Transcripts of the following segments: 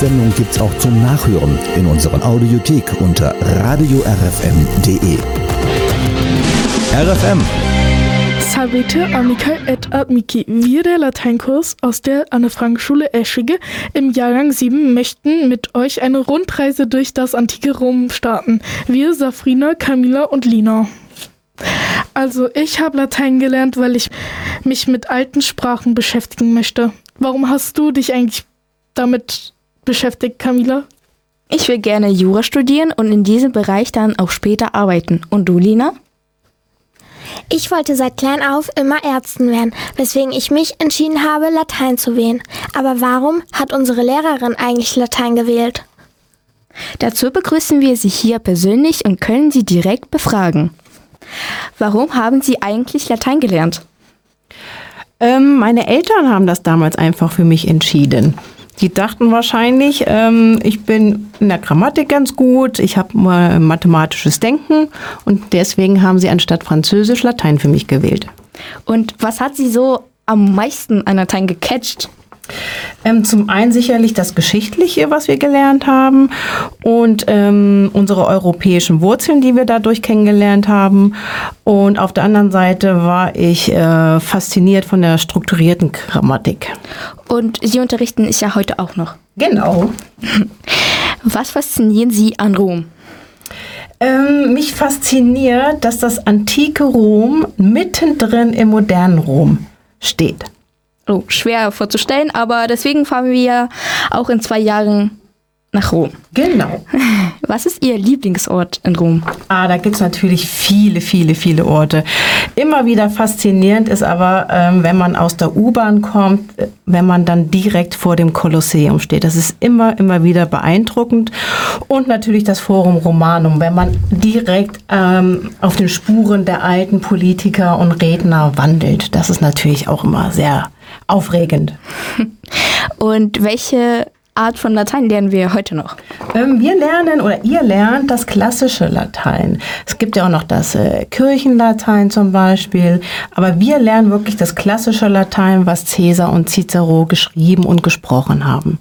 Sendung gibt's auch zum Nachhören in unserer Audiothek unter radiorfm.de. RFM. Salvete amica et amici. Wir, der Lateinkurs aus der Anne-Frank-Schule Eschige im Jahrgang 7, möchten mit euch eine Rundreise durch das antike Rom starten. Wir, Safrina, Camilla und Lina. Also, ich habe Latein gelernt, weil ich mich mit alten Sprachen beschäftigen möchte. Warum hast du dich eigentlich damit beschäftigt, Camilla? Ich will gerne Jura studieren und in diesem Bereich dann auch später arbeiten. Und du, Lina? Ich wollte seit klein auf immer Ärztin werden, weswegen ich mich entschieden habe, Latein zu wählen. Aber warum hat unsere Lehrerin eigentlich Latein gewählt? Dazu begrüßen wir Sie hier persönlich und können Sie direkt befragen. Warum haben Sie eigentlich Latein gelernt? Meine Eltern haben das damals einfach für mich entschieden. Die dachten wahrscheinlich, ich bin in der Grammatik ganz gut, ich habe mal mathematisches Denken und deswegen haben sie anstatt Französisch Latein für mich gewählt. Und was hat Sie so am meisten an Latein gecatcht? Zum einen sicherlich das Geschichtliche, was wir gelernt haben und unsere europäischen Wurzeln, die wir dadurch kennengelernt haben. Und auf der anderen Seite war ich fasziniert von der strukturierten Grammatik. Und Sie unterrichten es ja heute auch noch. Genau. Was faszinieren Sie an Rom? Mich fasziniert, dass das antike Rom mittendrin im modernen Rom steht. Oh, schwer vorzustellen, aber deswegen fahren wir auch in 2 Jahren nach Rom. Genau. Was ist Ihr Lieblingsort in Rom? Da gibt es natürlich viele Orte. Immer wieder faszinierend ist aber, wenn man aus der U-Bahn kommt, wenn man dann direkt vor dem Kolosseum steht. Das ist immer wieder beeindruckend. Und natürlich das Forum Romanum, wenn man direkt auf den Spuren der alten Politiker und Redner wandelt. Das ist natürlich auch immer sehr aufregend. Und welche Art von Latein lernen wir heute noch? Wir lernen oder ihr lernt das klassische Latein. Es gibt ja auch noch das Kirchenlatein zum Beispiel. Aber wir lernen wirklich das klassische Latein, was Caesar und Cicero geschrieben und gesprochen haben.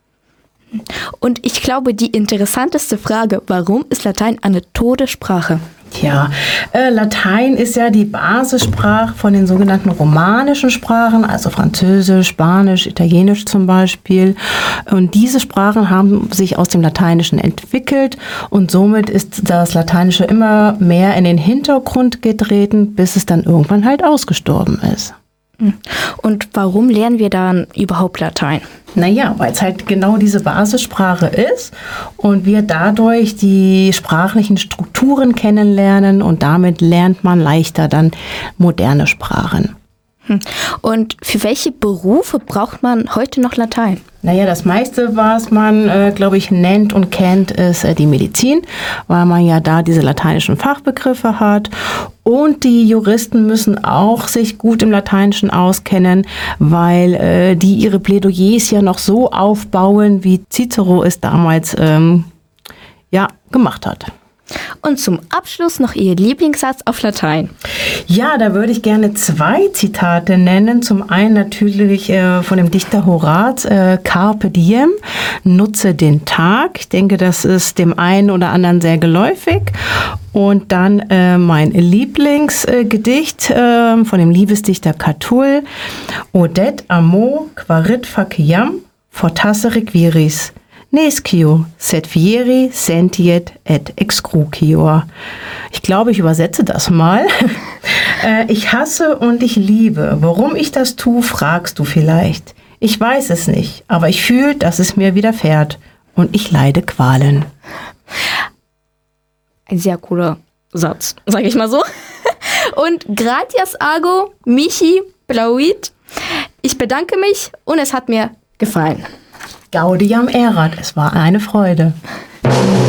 Und ich glaube, die interessanteste Frage, warum ist Latein eine Todessprache? Ja, Latein ist ja die Basissprache von den sogenannten romanischen Sprachen, also Französisch, Spanisch, Italienisch zum Beispiel. Und diese Sprachen haben sich aus dem Lateinischen entwickelt und somit ist das Lateinische immer mehr in den Hintergrund getreten, bis es dann irgendwann halt ausgestorben ist. Und warum lernen wir dann überhaupt Latein? Naja, weil es halt genau diese Basissprache ist und wir dadurch die sprachlichen Strukturen kennenlernen und damit lernt man leichter dann moderne Sprachen. Und für welche Berufe braucht man heute noch Latein? Naja, das meiste, was man, glaube ich, nennt und kennt, ist die Medizin, weil man ja da diese lateinischen Fachbegriffe hat. Und die Juristen müssen auch sich gut im Lateinischen auskennen, weil die ihre Plädoyers ja noch so aufbauen, wie Cicero es damals gemacht hat. Und zum Abschluss noch Ihr Lieblingssatz auf Latein. Ja, da würde ich gerne 2 Zitate nennen. Zum einen natürlich von dem Dichter Horaz, Carpe diem, nutze den Tag. Ich denke, das ist dem einen oder anderen sehr geläufig. Und dann mein Lieblingsgedicht von dem Liebesdichter Catull, Odet amo quarit faciam fortasse requiris. Nescio, sed fieri sentiet et excrucior. Ich glaube, ich übersetze das mal. Ich hasse und ich liebe. Warum ich das tue, fragst du vielleicht. Ich weiß es nicht, aber ich fühle, dass es mir widerfährt und ich leide Qualen. Ein sehr cooler Satz, sage ich mal so. Und gratias ago, mihi plauit. Ich bedanke mich und es hat mir gefallen. Gaudium erat, es war eine Freude.